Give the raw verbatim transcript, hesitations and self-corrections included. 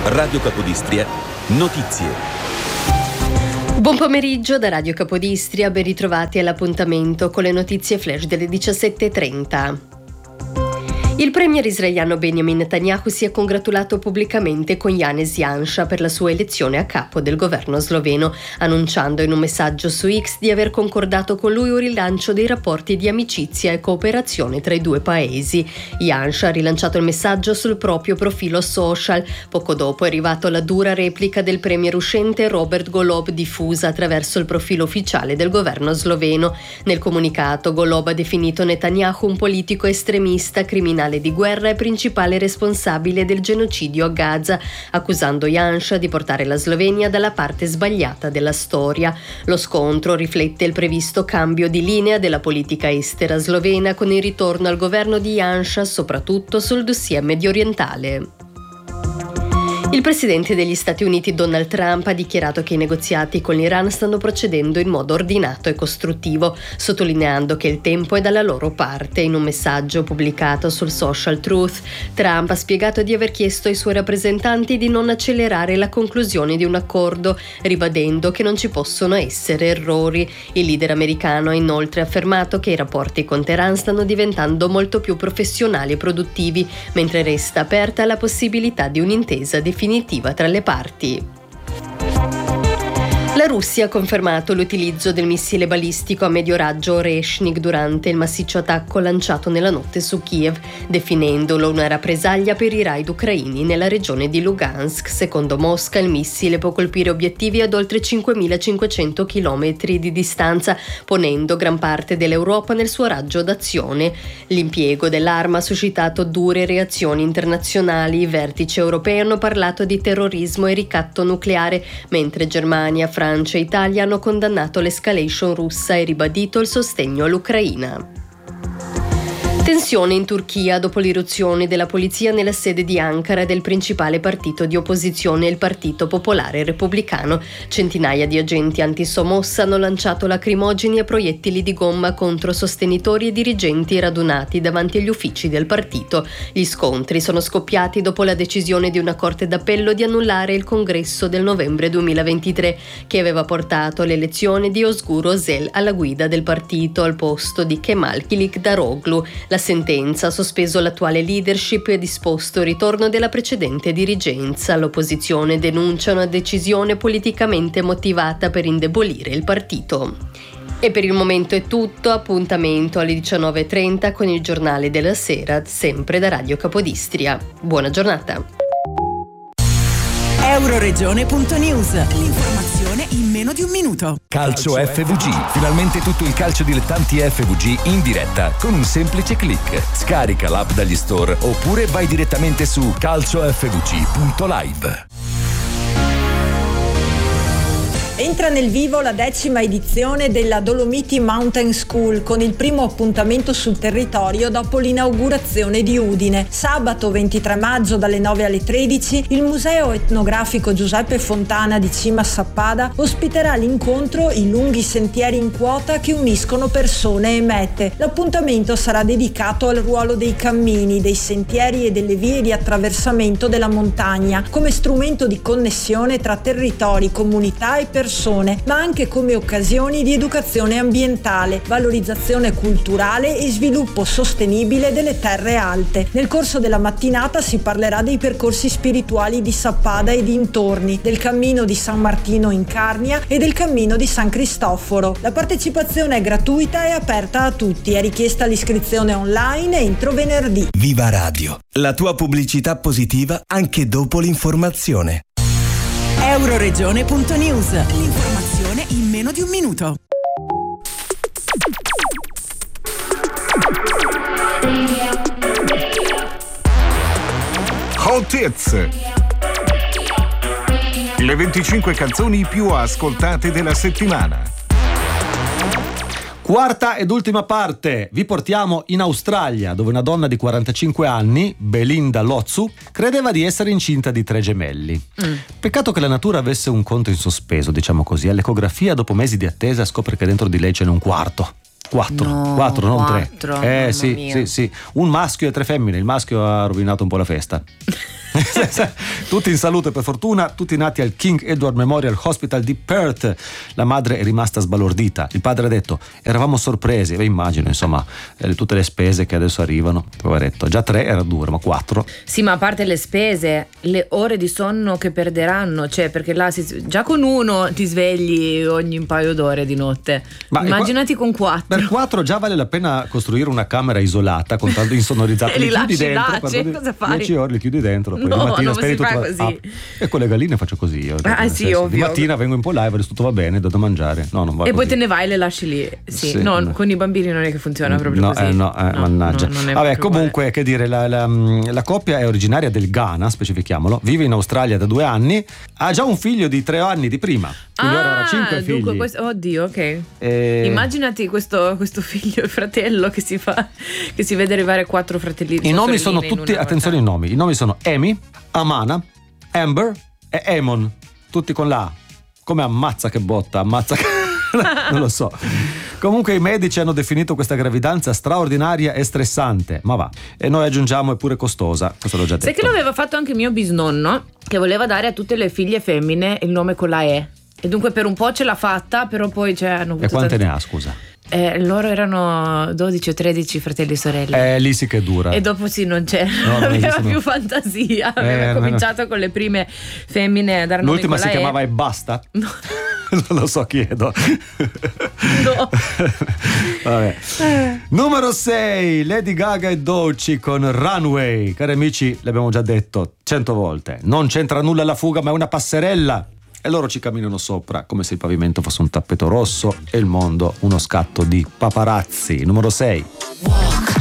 Radio Capodistria, notizie. Buon pomeriggio da Radio Capodistria, ben ritrovati all'appuntamento con le notizie flash delle diciassette e trenta. Il premier israeliano Benjamin Netanyahu si è congratulato pubblicamente con Janez Janša per la sua elezione a capo del governo sloveno, annunciando in un messaggio su X di aver concordato con lui un rilancio dei rapporti di amicizia e cooperazione tra i due paesi. Janša ha rilanciato il messaggio sul proprio profilo social. Poco dopo è arrivata la dura replica del premier uscente Robert Golob, diffusa attraverso il profilo ufficiale del governo sloveno. Nel comunicato Golob ha definito Netanyahu un politico estremista, criminale di guerra e principale responsabile del genocidio a Gaza, accusando Janša di portare la Slovenia dalla parte sbagliata della storia. Lo scontro riflette il previsto cambio di linea della politica estera slovena con il ritorno al governo di Janša soprattutto sul dossier mediorientale. Il presidente degli Stati Uniti Donald Trump ha dichiarato che i negoziati con l'Iran stanno procedendo in modo ordinato e costruttivo, sottolineando che il tempo è dalla loro parte. In un messaggio pubblicato sul social Truth, Trump ha spiegato di aver chiesto ai suoi rappresentanti di non accelerare la conclusione di un accordo, ribadendo che non ci possono essere errori. Il leader americano ha inoltre affermato che i rapporti con Teheran stanno diventando molto più professionali e produttivi, mentre resta aperta la possibilità di un'intesa definitiva definitiva tra le parti. La Russia ha confermato l'utilizzo del missile balistico a medio raggio Oreshnik durante il massiccio attacco lanciato nella notte su Kiev, definendolo una rappresaglia per i raid ucraini nella regione di Lugansk. Secondo Mosca, il missile può colpire obiettivi ad oltre cinquemilacinquecento chilometri di distanza, ponendo gran parte dell'Europa nel suo raggio d'azione. L'impiego dell'arma ha suscitato dure reazioni internazionali. I vertici europei hanno parlato di terrorismo e ricatto nucleare, mentre Germania, Francia e Italia hanno condannato l'escalation russa e ribadito il sostegno all'Ucraina. Tensione in Turchia dopo l'irruzione della polizia nella sede di Ankara del principale partito di opposizione, il Partito Popolare Repubblicano. Centinaia di agenti antisommossa hanno lanciato lacrimogeni e proiettili di gomma contro sostenitori e dirigenti radunati davanti agli uffici del partito. Gli scontri sono scoppiati dopo la decisione di una corte d'appello di annullare il congresso del novembre duemilaventitré, che aveva portato all'elezione di Özgür Özel alla guida del partito al posto di Kemal Kılıçdaroğlu. La sentenza ha sospeso l'attuale leadership e ha disposto il ritorno della precedente dirigenza. L'opposizione denuncia una decisione politicamente motivata per indebolire il partito. E per il momento è tutto, appuntamento alle diciannove e trenta con il giornale della sera, sempre da Radio Capodistria. Buona giornata. Euroregione punto news. L'informazione in meno di un minuto. Calcio F V G. Finalmente tutto il calcio dilettanti F V G in diretta con un semplice click. Scarica l'app dagli store oppure vai direttamente su calcio f v g punto live. Entra nel vivo la decima edizione della Dolomiti Mountain School con il primo appuntamento sul territorio dopo l'inaugurazione di Udine. Sabato ventitré maggio dalle nove alle tredici il Museo Etnografico Giuseppe Fontana di Cima Sappada ospiterà l'incontro I lunghi sentieri in quota che uniscono persone e mete. L'appuntamento sarà dedicato al ruolo dei cammini, dei sentieri e delle vie di attraversamento della montagna come strumento di connessione tra territori, comunità e persone, ma anche come occasioni di educazione ambientale, valorizzazione culturale e sviluppo sostenibile delle terre alte. Nel corso della mattinata si parlerà dei percorsi spirituali di Sappada e dintorni, del cammino di San Martino in Carnia e del cammino di San Cristoforo. La partecipazione è gratuita e aperta a tutti. È richiesta l'iscrizione online entro venerdì. Viva Radio, la tua pubblicità positiva anche dopo l'informazione. Euroregione punto news. L'informazione in meno di un minuto. Hot Hits. Le venticinque canzoni più ascoltate della settimana. Quarta ed ultima parte, vi portiamo in Australia, dove una donna di quarantacinque anni, Belinda Lotzu, credeva di essere incinta di tre gemelli. Mm. Peccato che la natura avesse un conto in sospeso, diciamo così. All'ecografia, dopo mesi di attesa, scopre che dentro di lei ce n'è un quarto. Quattro, no, quattro, non quattro, tre. Eh sì, mia. sì, sì. Un maschio e tre femmine. Il maschio ha rovinato un po' la festa. Tutti in salute per fortuna, tutti nati al King Edward Memorial Hospital di Perth. La madre è rimasta sbalordita, il padre ha detto eravamo sorpresi, e immagino insomma eh, tutte le spese che adesso arrivano, poveretto, già tre era duro, ma quattro. Sì, ma a parte le spese, le ore di sonno che perderanno, cioè perché là si, già con uno ti svegli ogni un paio d'ore di notte, ma immaginati qua, con quattro. Per quattro già vale la pena costruire una camera isolata con tanto insonorizzata, li, li chiudi dentro, dace, cosa fai? dieci ore li chiudi dentro, poi no, di mattina non speri si tutto fa va- così. ah, e con le galline faccio così io, ah sì, senso, ovvio. di mattina vengo in po' live, adesso tutto va bene, do da mangiare, no, non va e così. poi te ne vai e le lasci lì. Sì, Sì, no, no. con i bambini non è che funziona proprio no, così. eh, no, eh, No, mannaggia. no, non è Vabbè, proprio comunque, uguale. che dire, la, la, la coppia è originaria del Ghana, specifichiamolo, vive in Australia da due anni, ha già un figlio di tre anni di prima, quindi ora avrà cinque figli. Dunque questo, oddio, ok. E... Immaginati questo, questo figlio, il fratello che si fa, che si vede arrivare quattro fratelli. I nomi sono tutti, attenzione ai nomi, i nomi sono Amy, Amana, Amber e Amon, tutti con la A. Come ammazza che botta, ammazza che... non lo so. Comunque i medici hanno definito questa gravidanza straordinaria e stressante, ma va. E noi aggiungiamo è pure costosa, questo l'ho già detto. Sai che l'aveva fatto anche mio bisnonno, che voleva dare a tutte le figlie femmine il nome con la E. E dunque per un po' ce l'ha fatta, però poi cioè, hanno avuto E quante tanti... ne ha, scusa? Eh, loro erano dodici o tredici fratelli e sorelle. Eh, lì sì che è dura. E dopo sì, non c'era, No, non aveva esistono. più fantasia. Eh, Aveva no, cominciato con le prime femmine a dar nomi L'ultima con si la E. chiamava E basta? No. Non lo so, chiedo. No. Vabbè. Numero sei, Lady Gaga e Doechii con Runway. Cari amici, l'abbiamo già detto cento volte, non c'entra nulla la fuga, ma è una passerella. E loro ci camminano sopra come se il pavimento fosse un tappeto rosso e il mondo uno scatto di paparazzi. Numero sei.